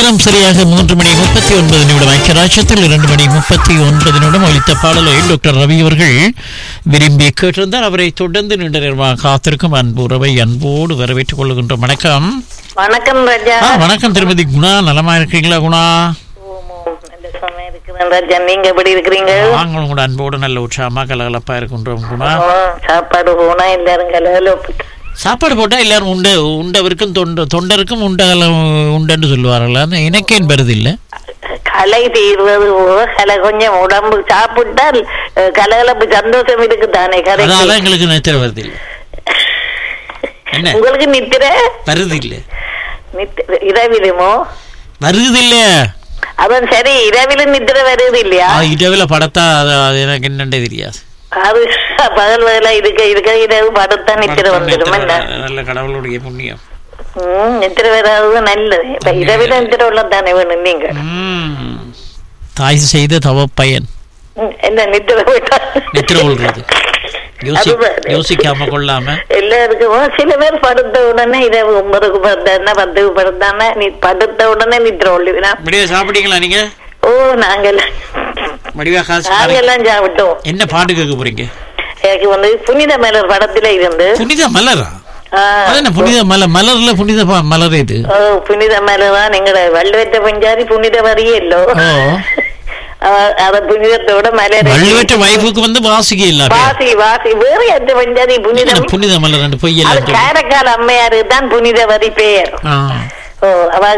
நேரம் சரியாக 3:39 ஐக்கியராட்சத்தில் 2:39 ஒலித்த பாடலை டாக்டர் ரவி அவர்கள் விரும்பி கேட்டிருந்தார். அவரை தொடர்ந்து நீண்ட நேரமாக காத்திருக்கும் அன்பு உறவை அன்போடு வரவேற்றுக் கொள்கின்றோம். வணக்கம். வணக்கம் ராஜா. வணக்கம் திருமதி குணா. நலமா இருக்கீங்களா குணா? ராஜா, நீங்க எப்படி இருக்கிறீங்க? நாங்களும் கூட அன்போடு நல்ல உற்சாகமா கலகலப்பா இருக்கின்றோம் குணா. சாப்பாடு போனா எல்லாரும் கலகலப்பு. சாப்பாடு போட்டா எல்லாரும் உண்டவருக்கும் தொண்டருக்கும் உண்டன்னு சொல்லுவார்கள். எனக்கேன் வருது இல்ல. கலை தீர்வது கலை கொஞ்சம் உடம்பு சாப்பிட்டால் கலகலப்பு சந்தோஷம் இருக்குதானே. அதனால எங்களுக்கு நித்திர வருது இல்ல. என்ன உங்களுக்கு நித்திர வருது இல்ல? இரவிலுமோ வருது இல்ல? அதான் சரி, இரவிலும் நித்திர வருது இல்லையா? இரவில படத்தா எனக்கு என்னண்டே தெரியாது. அது பகல் வேலை இருக்க இரவு படத்தான் நித்திர வந்துடும். நல்ல கடவுளுடைய புண்ணியம். நித்திர வராது நல்லது. இப்ப இரவில நித்திர உள்ள தானே வேணும். நீங்க தாய் செய்த தவப்பயன் என்ன நித்திர போயிட்டா நித்திர கொள்றது யோசிக்காம கொள்ளாம எல்லாருக்கும். சில பேர் படுத்த உடனே இரவு 9க்கு படுத்தானே 10க்கு படுத்தானே நீ படுத்த உடனே நித்திர கொள்ளுவினா. சாப்பிட்டீங்களா நீங்க? ஓ, நாங்கெல்லாம் சாப்பிட்டோம். என்ன பாட்டு கேட்க போறீங்க? எனக்கு வந்து புனித மலர் படத்துல இருந்து. புனித மலரா? புனித மலர் மலர்ல புனித மலர் இது. புனித மலர் தான். எங்கட வள்ளுவற்ற பஞ்சாரி புனித வரியே இல்லோ. அத புனிதத்தோட மலர் வள்ளுவற்ற வைப்புக்கு வந்து வாசிக்க இல்ல. வாசி வேற எந்த பஞ்சாரி புனித மலர் பொய்யல். காரைக்கால் அம்மையாருக்கு தான் புனித வரி பெயர். அவ